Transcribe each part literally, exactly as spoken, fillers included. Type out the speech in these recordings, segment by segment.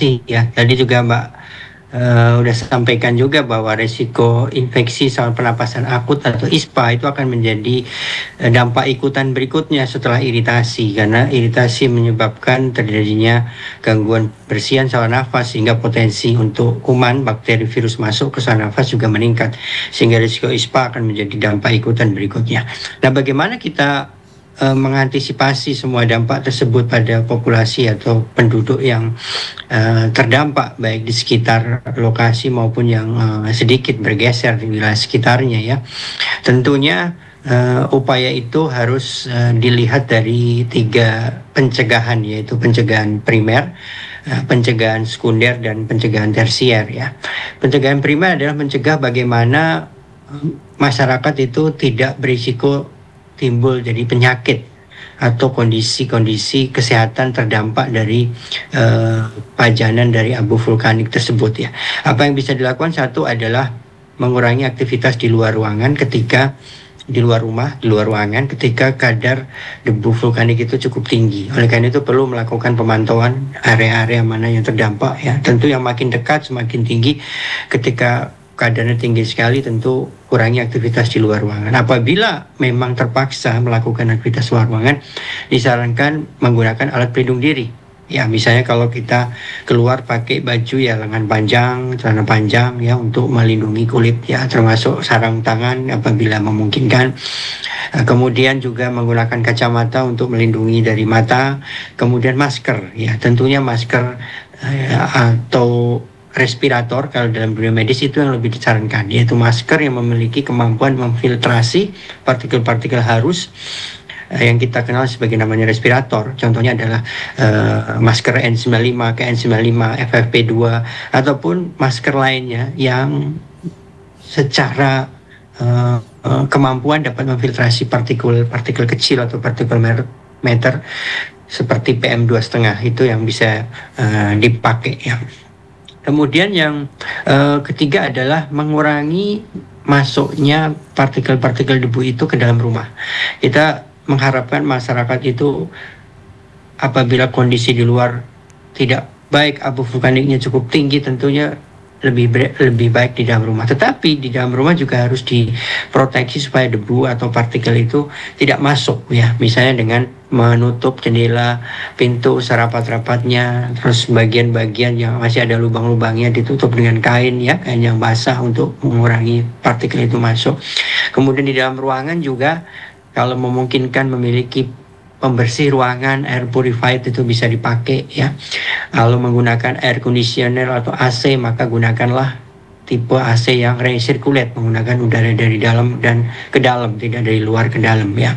iritasi ya. Tadi juga Mbak uh, udah sampaikan juga bahwa resiko infeksi saluran pernapasan akut atau I S P A itu akan menjadi uh, dampak ikutan berikutnya setelah iritasi, karena iritasi menyebabkan terjadinya gangguan bersihan saluran nafas sehingga potensi untuk kuman, bakteri, virus masuk ke saluran nafas juga meningkat, sehingga risiko I S P A akan menjadi dampak ikutan berikutnya. Nah, bagaimana kita uh, mengantisipasi semua dampak tersebut pada populasi atau penduduk yang uh, terdampak baik di sekitar lokasi maupun yang uh, sedikit bergeser di wilayah sekitarnya ya. Tentunya uh, upaya itu harus uh, dilihat dari tiga pencegahan, yaitu pencegahan primer, uh, pencegahan sekunder, dan pencegahan tersier ya. Pencegahan primer adalah mencegah bagaimana masyarakat itu tidak berisiko timbul jadi penyakit atau kondisi-kondisi kesehatan terdampak dari uh, pajanan dari abu vulkanik tersebut ya. Apa yang bisa dilakukan? Satu adalah mengurangi aktivitas di luar ruangan ketika di luar rumah, di luar ruangan ketika kadar debu vulkanik itu cukup tinggi. Oleh karena itu perlu melakukan pemantauan area-area mana yang terdampak ya. Tentu yang makin dekat semakin tinggi. Ketika kadarnya tinggi sekali, tentu kurangi aktivitas di luar ruangan. Apabila memang terpaksa melakukan aktivitas luar ruangan, disarankan menggunakan alat pelindung diri. Ya, misalnya kalau kita keluar pakai baju ya lengan panjang, celana panjang ya untuk melindungi kulit ya, termasuk sarung tangan apabila memungkinkan. Kemudian juga menggunakan kacamata untuk melindungi dari mata. Kemudian masker ya, tentunya masker eh, atau respirator kalau dalam dunia medis itu yang lebih disarankan, yaitu masker yang memiliki kemampuan memfiltrasi partikel-partikel halus yang kita kenal sebagai namanya respirator. Contohnya adalah uh, masker N sembilan puluh lima, K N sembilan puluh lima, F F P dua, ataupun masker lainnya yang secara uh, uh, kemampuan dapat memfiltrasi partikel-partikel kecil atau partikel meter seperti P M dua koma lima, itu yang bisa uh, dipakai ya. Kemudian yang uh, ketiga adalah mengurangi masuknya partikel-partikel debu itu ke dalam rumah. Kita mengharapkan masyarakat itu apabila kondisi di luar tidak baik, abu vulkaniknya cukup tinggi, tentunya lebih lebih baik di dalam rumah. Tetapi di dalam rumah juga harus diproteksi supaya debu atau partikel itu tidak masuk ya. Misalnya dengan menutup jendela, pintu serapat-rapatnya, terus bagian-bagian yang masih ada lubang-lubangnya ditutup dengan kain ya, kain yang basah untuk mengurangi partikel itu masuk. Kemudian di dalam ruangan juga kalau memungkinkan memiliki pembersih ruangan, air purified itu bisa dipakai ya. Kalau menggunakan air conditioner atau A C, maka gunakanlah tipe A C yang recirculate, menggunakan udara dari dalam dan ke dalam, tidak dari luar ke dalam ya.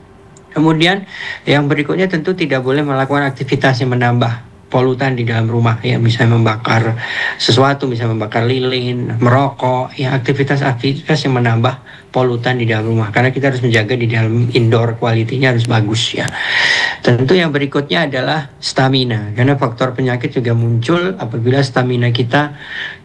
Kemudian yang berikutnya tentu tidak boleh melakukan aktivitas yang menambah polutan di dalam rumah ya, misalnya membakar sesuatu, misalnya membakar lilin, merokok ya, aktivitas-aktivitas yang menambah polutan di dalam rumah, karena kita harus menjaga di dalam indoor quality-nya harus bagus ya. Tentu yang berikutnya adalah stamina, karena faktor penyakit juga muncul apabila stamina kita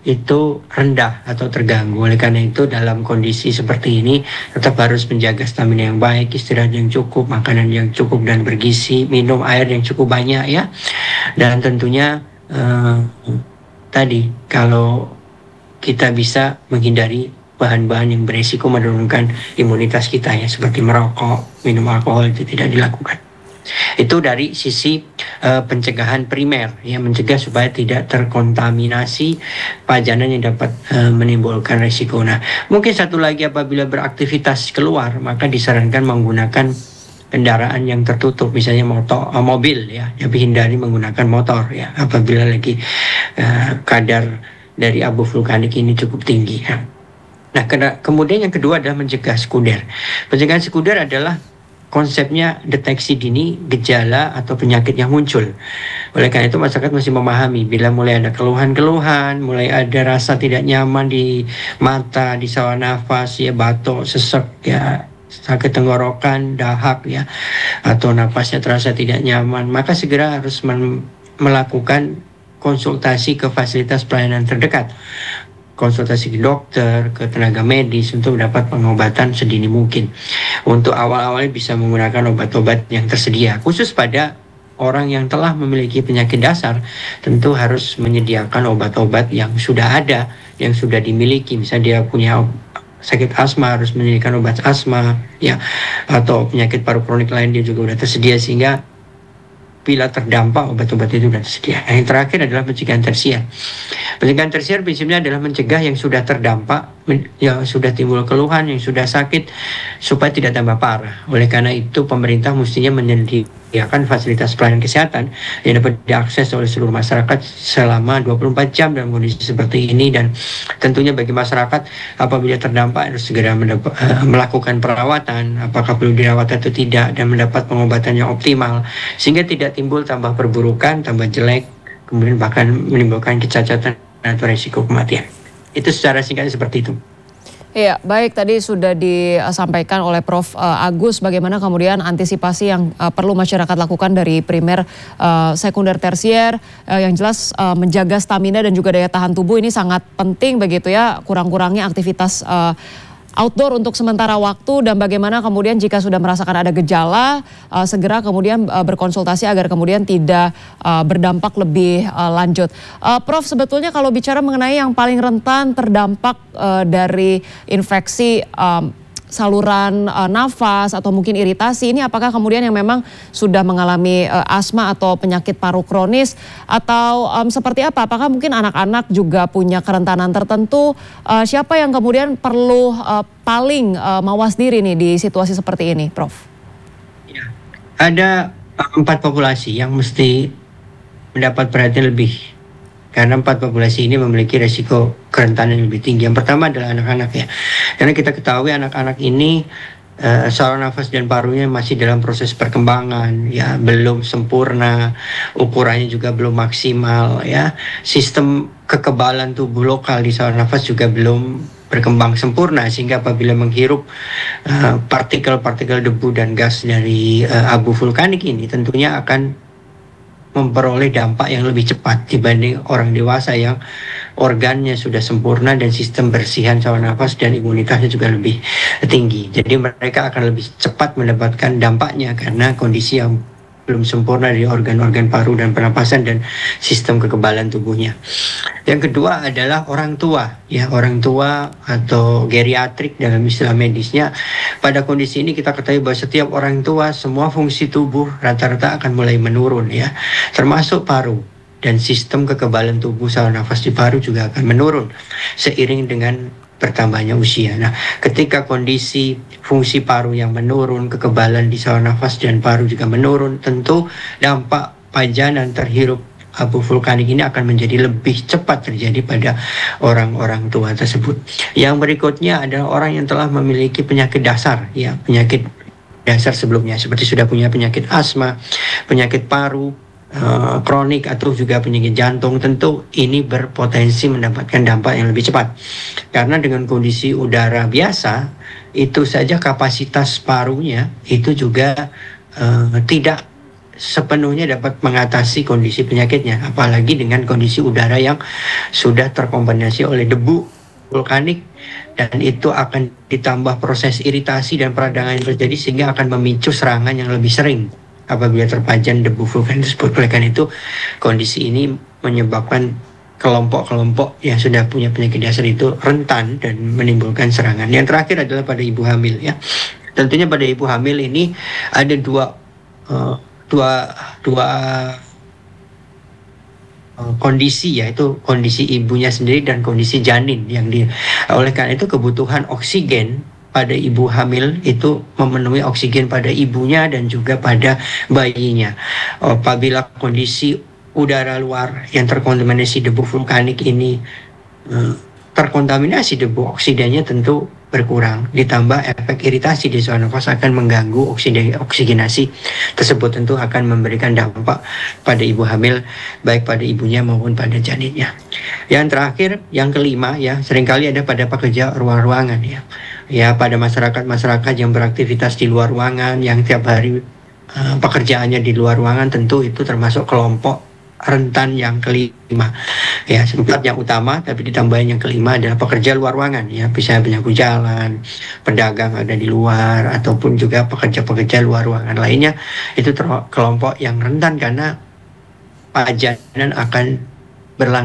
itu rendah atau terganggu. Oleh karena itu dalam kondisi seperti ini tetap harus menjaga stamina yang baik, istirahat yang cukup, makanan yang cukup dan bergizi, minum air yang cukup banyak ya. Dan tentunya uh, tadi kalau kita bisa menghindari bahan-bahan yang beresiko menurunkan imunitas kita ya, seperti merokok, minum alkohol, itu tidak dilakukan. Itu dari sisi uh, pencegahan primer ya, mencegah supaya tidak terkontaminasi pajanan yang dapat uh, menimbulkan resiko. Nah, mungkin satu lagi, apabila beraktivitas keluar maka disarankan menggunakan kendaraan yang tertutup, misalnya motor, uh, mobil ya, tapi hindari menggunakan motor ya apabila lagi uh, kadar dari abu vulkanik ini cukup tinggi ya. Nah, ke- kemudian yang kedua adalah mencegah sekunder. Pencegahan sekunder adalah konsepnya deteksi dini gejala atau penyakit yang muncul. Oleh karena itu masyarakat mesti memahami bila mulai ada keluhan-keluhan, mulai ada rasa tidak nyaman di mata, di saluran nafas ya, batuk, sesek ya, sakit tenggorokan, dahak ya, atau napasnya terasa tidak nyaman, maka segera harus men- melakukan konsultasi ke fasilitas pelayanan terdekat, konsultasi ke dokter, ke tenaga medis untuk mendapat pengobatan sedini mungkin. Untuk awal-awalnya bisa menggunakan obat-obat yang tersedia, khusus pada orang yang telah memiliki penyakit dasar tentu harus menyediakan obat-obat yang sudah ada, yang sudah dimiliki. Misalnya dia punya sakit asma, harus menyediakan obat asma, ya, atau penyakit paru kronik lain dia juga sudah tersedia, sehingga bila terdampak obat-obat itu sudah tersedia. Yang terakhir adalah pencegahan tersier. Pencegahan tersier prinsipnya adalah mencegah yang sudah terdampak, yang sudah timbul keluhan, yang sudah sakit, supaya tidak tambah parah. Oleh karena itu pemerintah mestinya menyediakan fasilitas pelayanan kesehatan yang dapat diakses oleh seluruh masyarakat selama dua puluh empat jam dalam kondisi seperti ini. Dan tentunya bagi masyarakat apabila terdampak harus segera mendapat, uh, melakukan perawatan, apakah perlu dirawat atau tidak, dan mendapat pengobatan yang optimal sehingga tidak timbul tambah perburukan, tambah jelek, kemudian bahkan menimbulkan kecacatan atau resiko kematian. Itu secara singkatnya seperti itu. Iya, baik, tadi sudah disampaikan oleh Prof Agus bagaimana kemudian antisipasi yang uh, perlu masyarakat lakukan dari primer, uh, sekunder, tersier. Uh, yang jelas uh, menjaga stamina dan juga daya tahan tubuh ini sangat penting begitu ya, kurang-kurangnya aktivitas uh, outdoor untuk sementara waktu, dan bagaimana kemudian jika sudah merasakan ada gejala uh, segera kemudian uh, berkonsultasi agar kemudian tidak uh, berdampak lebih uh, lanjut. Uh, Prof, sebetulnya kalau bicara mengenai yang paling rentan terdampak uh, dari infeksi um, saluran uh, nafas atau mungkin iritasi, ini apakah kemudian yang memang sudah mengalami uh, asma atau penyakit paru kronis, atau um, seperti apa? Apakah mungkin anak-anak juga punya kerentanan tertentu? Uh, siapa yang kemudian perlu uh, paling uh, mawas diri nih di situasi seperti ini, Prof? Ya, ada empat populasi yang mesti mendapat perhatian lebih. Karena empat populasi ini memiliki resiko kerentanan yang lebih tinggi. Yang pertama adalah anak-anak ya. Karena kita ketahui anak-anak ini uh, saluran nafas dan parunya masih dalam proses perkembangan, ya, belum sempurna, ukurannya juga belum maksimal, ya. Sistem kekebalan tubuh lokal di saluran nafas juga belum berkembang sempurna, sehingga apabila menghirup uh, partikel-partikel debu dan gas dari uh, abu vulkanik ini tentunya akan memperoleh dampak yang lebih cepat dibanding orang dewasa yang organnya sudah sempurna dan sistem bersihan saluran nafas dan imunitasnya juga lebih tinggi. Jadi mereka akan lebih cepat mendapatkan dampaknya karena kondisi yang belum sempurna dari organ-organ paru dan pernapasan dan sistem kekebalan tubuhnya. Yang kedua adalah orang tua, ya, orang tua atau geriatrik dalam istilah medisnya. Pada kondisi ini kita ketahui bahwa setiap orang tua semua fungsi tubuh rata-rata akan mulai menurun, ya, termasuk paru, dan sistem kekebalan tubuh saluran nafas di paru juga akan menurun seiring dengan bertambahnya usia. Nah, ketika kondisi fungsi paru yang menurun, kekebalan di saluran nafas dan paru juga menurun, tentu dampak pajanan terhirup abu vulkanik ini akan menjadi lebih cepat terjadi pada orang-orang tua tersebut. Yang berikutnya adalah orang yang telah memiliki penyakit dasar, ya, penyakit dasar sebelumnya, seperti sudah punya penyakit asma, penyakit paru Uh, kronik atau juga penyakit jantung. Tentu ini berpotensi mendapatkan dampak yang lebih cepat karena dengan kondisi udara biasa itu saja kapasitas parunya itu juga uh, tidak sepenuhnya dapat mengatasi kondisi penyakitnya, apalagi dengan kondisi udara yang sudah terkontaminasi oleh debu vulkanik, dan itu akan ditambah proses iritasi dan peradangan yang terjadi sehingga akan memicu serangan yang lebih sering apabila terpajan debu vulkanik tersebut. Oleh karena itu kondisi ini menyebabkan kelompok-kelompok yang sudah punya penyakit dasar itu rentan dan menimbulkan serangan. Yang terakhir adalah pada ibu hamil, ya. Tentunya pada ibu hamil ini ada dua uh, dua dua uh, kondisi, yaitu kondisi ibunya sendiri dan kondisi janin yang di. Oleh karena itu kebutuhan oksigen pada ibu hamil itu memenuhi oksigen pada ibunya dan juga pada bayinya. Apabila kondisi udara luar yang terkontaminasi debu vulkanik ini terkontaminasi debu, oksigennya tentu berkurang, ditambah efek iritasi di saluran nafas akan mengganggu oksigenasi tersebut, tentu akan memberikan dampak pada ibu hamil, baik pada ibunya maupun pada janinnya. Yang terakhir, yang kelima, ya, seringkali ada pada pekerja ruang-ruangan, ya. Ya, pada masyarakat-masyarakat yang beraktivitas di luar ruangan, yang tiap hari uh, pekerjaannya di luar ruangan, tentu itu termasuk kelompok rentan yang kelima. Ya, sempat yang utama, tapi ditambahin yang kelima adalah pekerja luar ruangan, ya, bisa penyapu jalan, pedagang ada di luar, ataupun juga pekerja-pekerja luar ruangan lainnya. Itu kelompok yang rentan karena pajanan akan berlangsung